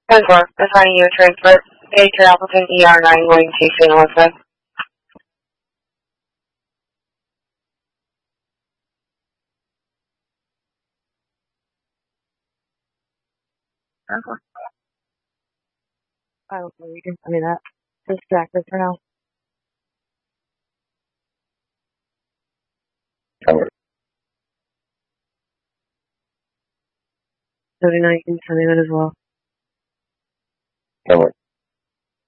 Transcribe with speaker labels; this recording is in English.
Speaker 1: 10-4, assigning you a transfer. Baker applicant ER9 going to St. Elizabeth. I don't believe you. I mean, that. Just active for now. 39 can send it as well.